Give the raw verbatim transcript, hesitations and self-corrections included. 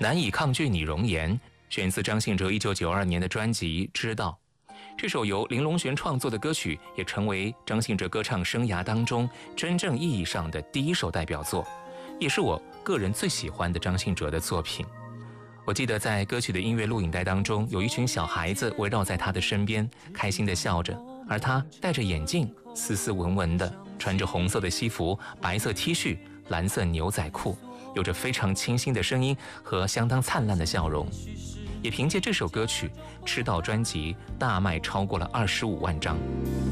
难以抗拒你容颜，选自张信哲一九九二年的专辑《知道》。这首由林隆璇创作的歌曲，也成为张信哲歌唱生涯当中真正意义上的第一首代表作，也是我个人最喜欢的张信哲的作品。我记得在歌曲的音乐录影带当中，有一群小孩子围绕在他的身边，开心地笑着，而他戴着眼镜，斯斯文文的，穿着红色的西服、白色 T 恤、蓝色牛仔裤，有着非常清新的声音和相当灿烂的笑容。也凭借这首歌曲，《吃到》专辑大卖超过了二十五万张。